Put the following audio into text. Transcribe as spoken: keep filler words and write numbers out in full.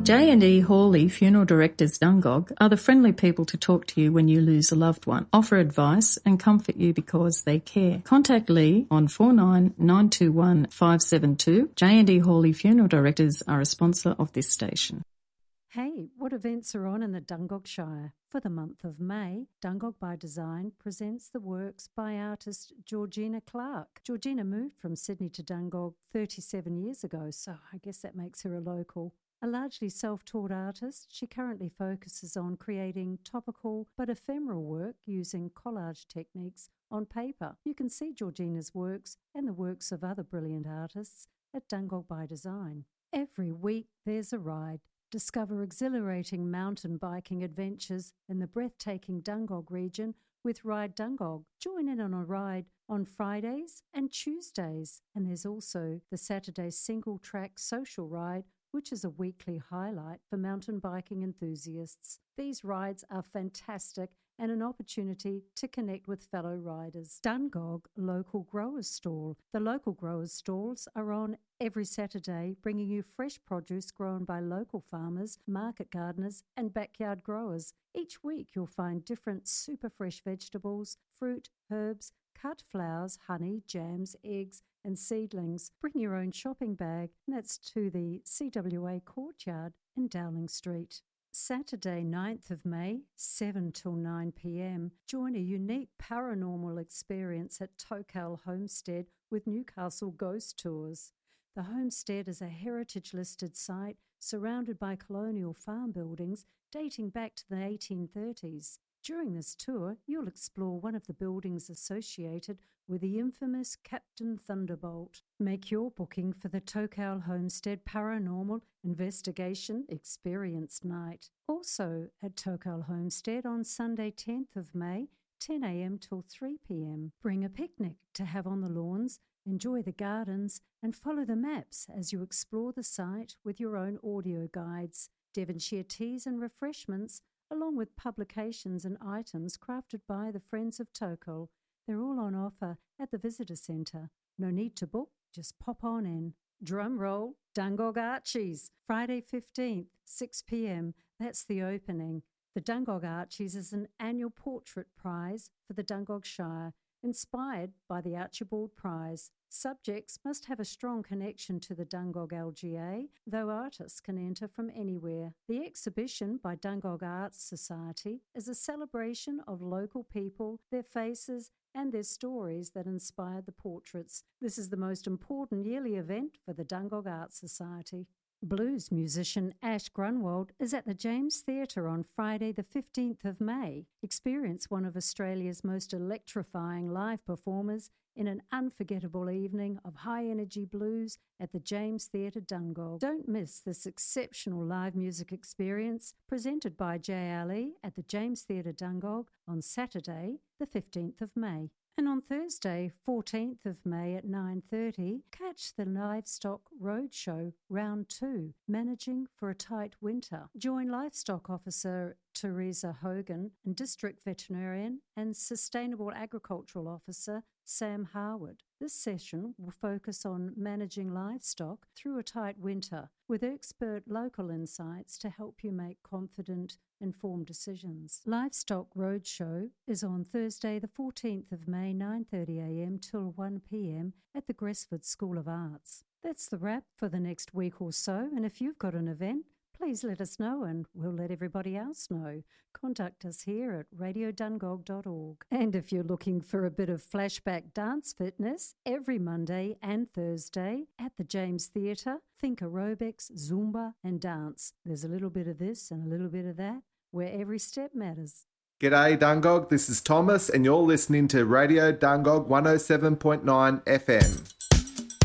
J and E Hawley Funeral Directors Dungog are the friendly people to talk to you when you lose a loved one, offer advice and comfort you because they care. Contact Lee on four nine nine two one five seven two. J and E Hawley Funeral Directors are a sponsor of this station. Hey, what events are on in the Dungog Shire? For the month of May, Dungog by Design presents the works by artist Georgina Clark. Georgina moved from Sydney to Dungog thirty-seven years ago, so I guess that makes her a local. A largely self-taught artist, she currently focuses on creating topical but ephemeral work using collage techniques on paper. You can see Georgina's works and the works of other brilliant artists at Dungog by Design. Every week there's a ride. Discover exhilarating mountain biking adventures in the breathtaking Dungog region with Ride Dungog. Join in on a ride on Fridays and Tuesdays. And there's also the Saturday single track social ride, which is a weekly highlight for mountain biking enthusiasts. These rides are fantastic and an opportunity to connect with fellow riders. Dungog Local Growers Stall. The local growers stalls are on every Saturday, bringing you fresh produce grown by local farmers, market gardeners and backyard growers. Each week you'll find different super fresh vegetables, fruit, herbs, cut flowers, honey, jams, eggs and seedlings. Bring your own shopping bag, and that's to the C W A Courtyard in Dowling Street. Saturday ninth of May, seven till nine p m, join a unique paranormal experience at Tokal Homestead with Newcastle Ghost Tours. The homestead is a heritage-listed site surrounded by colonial farm buildings dating back to the eighteen thirties. During this tour, you'll explore one of the buildings associated with the infamous Captain Thunderbolt. Make your booking for the Tokal Homestead Paranormal Investigation Experience Night. Also at Tokal Homestead on Sunday tenth of May, ten a m till three p m. Bring a picnic to have on the lawns, enjoy the gardens and follow the maps as you explore the site with your own audio guides. Devonshire teas and refreshments along with publications and items crafted by the Friends of Tokal. They're all on offer at the Visitor Centre. No need to book, just pop on in. Drum roll, Dungog Archies, Friday fifteenth, six p m. That's the opening. The Dungog Archies is an annual portrait prize for the Dungog Shire, inspired by the Archibald Prize. Subjects must have a strong connection to the Dungog L G A, though artists can enter from anywhere. The exhibition by Dungog Arts Society is a celebration of local people, their faces and their stories that inspired the portraits. This is the most important yearly event for the Dungog Arts Society. Blues musician Ash Grunwald is at the James Theatre on Friday the fifteenth of May. Experience one of Australia's most electrifying live performers in an unforgettable evening of high-energy blues at the James Theatre Dungog. Don't miss this exceptional live music experience presented by J L E at the James Theatre Dungog on Saturday the fifteenth of May. And on Thursday, fourteenth of May at nine thirty, catch the Livestock Roadshow Round two, Managing for a Tight Winter. Join Livestock Officer Teresa Hogan and District Veterinarian and Sustainable Agricultural Officer Sam Harwood. This session will focus on managing livestock through a tight winter with expert local insights to help you make confident, informed decisions. Livestock Roadshow is on Thursday the fourteenth of May, nine thirty a m till one p m at the Gresford School of Arts. That's the wrap for the next week or so, and if you've got an event, please let us know and we'll let everybody else know. Contact us here at radio dungog dot org. And if you're looking for a bit of flashback dance fitness, every Monday and Thursday at the James Theatre, think aerobics, Zumba and dance. There's a little bit of this and a little bit of that, where every step matters. G'day Dungog, this is Thomas and you're listening to Radio Dungog one oh seven point nine F M.